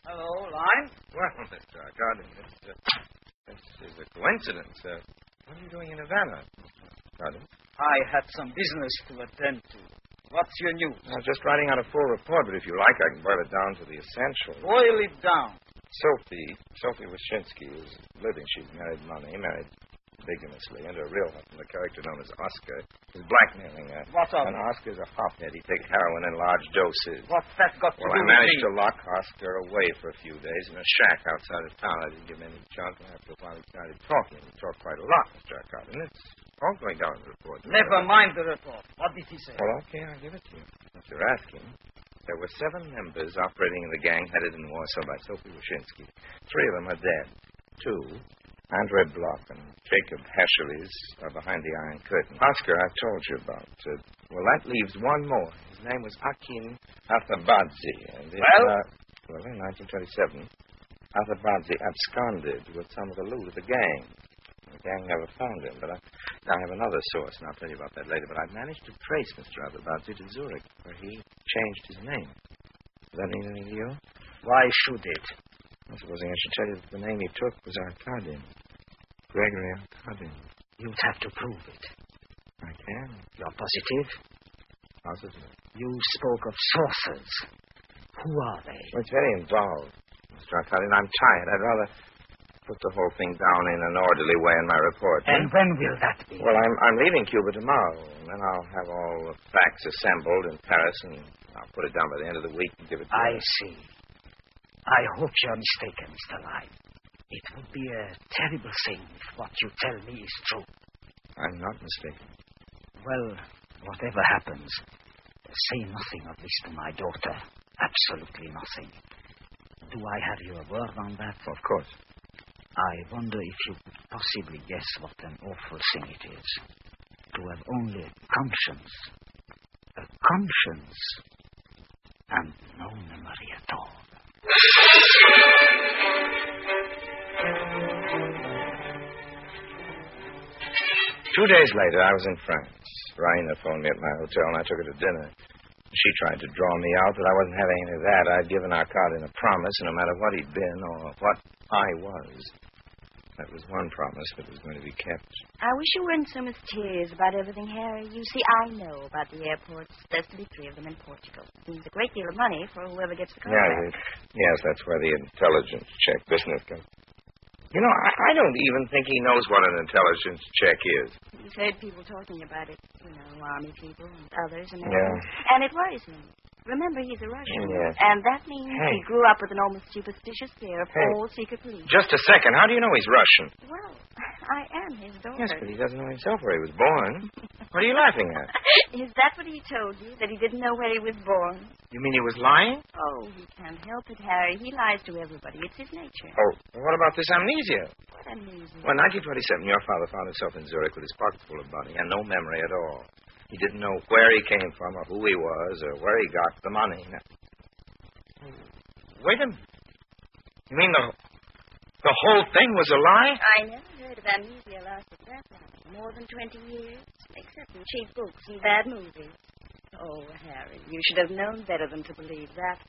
Hello, Line. Well, Mr. Arkadin, this is a coincidence. What are you doing in Havana, Mr. Arkadin? I had some business to attend to. What's your news? I'm just writing out a full report, but if you like, I can boil it down to the essentials. Boil it down. Sophie Wyszynski is living. She's married money, married bigamously, and her real husband, the character known as Oscar, is blackmailing her. What of And it? Oscar's a hothead. He takes heroin in large doses. What's that got to Well, do I with managed me? to lock Oscar away for a few days in a shack outside of town. I didn't give him any junk, and after a while he started talking. He talked quite a lot, Mr. Arkadin. It's all going down in the report. Never mind the report. What did he say? Well, okay, I'll give it to you. If you're asking, there were 7 members operating in the gang headed in Warsaw by Sophie Wyszynski. 3 of them are dead. 2, Andre Bloch and Jacob Heschelies, are behind the Iron Curtain. Oscar, I've told you about. Well, that leaves 1 more. His name was Akim Athabadze. And in 1927, Athabadze absconded with some of the loot of the gang. The gang never found him, but I have another source, and I'll tell you about that later. But I've managed to trace Mr. Athabadze to Zurich, where he changed his name. Does that mean anything to you? Why should it? I suppose I should tell you that the name he took was Arkadin. Gregory Arkadin. You'd have to prove it. I can. You're positive? Positive. You spoke of sources. Who are they? Well, it's very involved, Mr. Arkadin. I'm tired. I'd rather put the whole thing down in an orderly way in my report. And when will that be? Well, I'm leaving Cuba tomorrow, and then I'll have all the facts assembled in Paris, and I'll put it down by the end of the week and give it to you. I see. I hope you're mistaken, Mr. Lyne. It would be a terrible thing if what you tell me is true. I'm not mistaken. Well, whatever happens, say nothing of this to my daughter. Absolutely nothing. Do I have your word on that? Of course. I wonder if you could possibly guess what an awful thing it is. To have only a conscience. A conscience. And no memory at all. 2 days later, I was in France. Raina phoned me at my hotel, and I took her to dinner. She tried to draw me out, but I wasn't having any of that. I'd given Arkadin a promise, no matter what he'd been or what I was. That was one promise that was going to be kept. I wish you weren't so mysterious about everything, Harry. You see, I know about the airports. There's to be 3 of them in Portugal. It means a great deal of money for whoever gets the contract. Yes, that's where the intelligence check business comes. You know, I don't even think he knows what an intelligence check is. He's heard people talking about it. You know, army people and others and Yeah. everything. And it worries me. Remember, he's a Russian. Yes. And that means he grew up with an almost superstitious fear of all secret police. Just a second. How do you know he's Russian? Well, I am his daughter. Yes, but he doesn't know himself where he was born. What are you laughing at? Is that what he told you, that he didn't know where he was born? You mean he was lying? Oh, he can't help it, Harry. He lies to everybody. It's his nature. Oh, what about this amnesia? What amnesia? Well, in 1927, your father found himself in Zurich with his pockets full of money and no memory at all. He didn't know where he came from or who he was or where he got the money. Now, wait a minute. You mean the whole thing was a lie? I never heard of amnesia lasted that long. More than 20 years. Except in cheap books and bad movies. Oh, Harry, you should have known better than to believe that.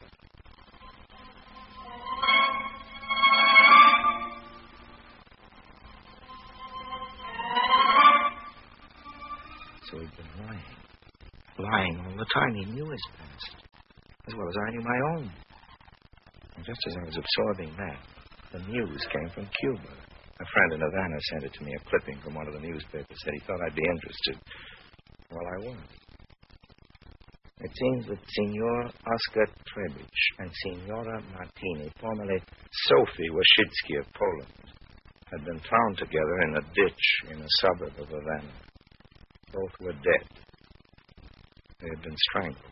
So he'd been lying. Lying all the time. He knew his past. As well as I knew my own. And just as I was absorbing that, the news came from Cuba. A friend in Havana sent it to me, a clipping from one of the newspapers. Said he thought I'd be interested. Well, I was. It seems that Signor Oscar Trebich and Signora Martini, formerly Sophie Wyszynski of Poland, had been found together in a ditch in a suburb of Havana. Both were dead. They had been strangled.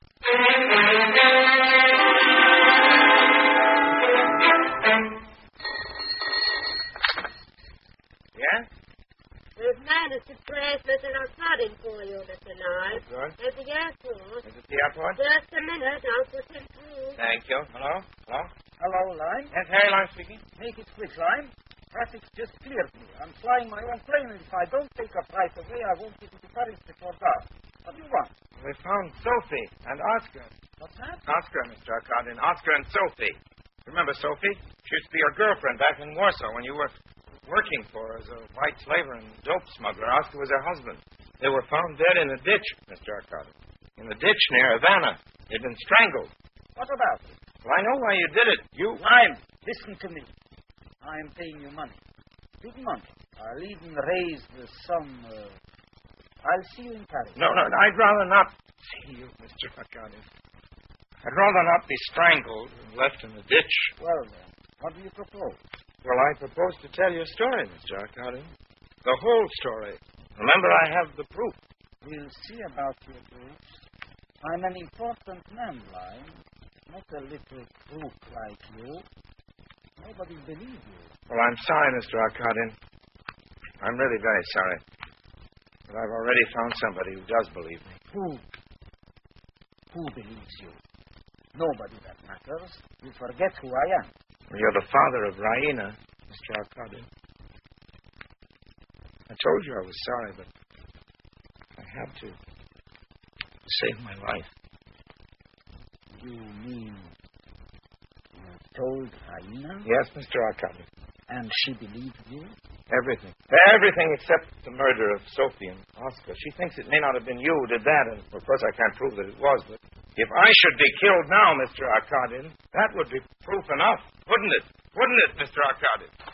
Yeah? We've managed to trace Mr. Arkadin for you, Mr. Nye. Good. At the airport. Is it the airport? Just a minute. I'll put him through. Thank you. Hello? Hello? Hello, Line. Yes, Harry Lime speaking. Make it quick, Line. Traffic's just cleared me. I'm flying my own plane, and if I don't take up right away, I won't get into Paris before dark. What do you want? We found Sophie and Oscar. What's that? Oscar, Mr. Arkadin. Oscar and Sophie. Remember Sophie? She used to be your girlfriend back in Warsaw when you were working for her as a white slaver and dope smuggler. Oscar was her husband. They were found dead in a ditch, Mr. Arkady. In the ditch near Havana. They'd been strangled. What about it? Well, I know why you did it. Listen to me. I'm paying you money. Big money. I'll even raise the sum. I'll see you in Paris. No, I'd rather not see you, Mr. Arkady. I'd rather not be strangled and left in the ditch. Well, then, what do you propose? Well, I propose to tell you a story, Mr. Arkady. The whole story. Remember, I have the proof. We'll see about your proofs. I'm an important man, Lime. Not a little crook like you. Nobody believes you. Well, I'm sorry, Mr. Arkady. I'm really very sorry. But I've already found somebody who does believe me. Who believes you? Nobody that matters. You forget who I am. You're the father of Raina, Mr. Arkady. I told you I was sorry, but I had to save my life. You mean you told Raina? Yes, Mr. Arkady. And she believed you? Everything. Everything except the murder of Sophie and Oscar. She thinks it may not have been you who did that, and of course I can't prove that it was, but if I should be killed now, Mr. Arkady, that would be proof enough, wouldn't it? Wouldn't it, Mr. Arkady?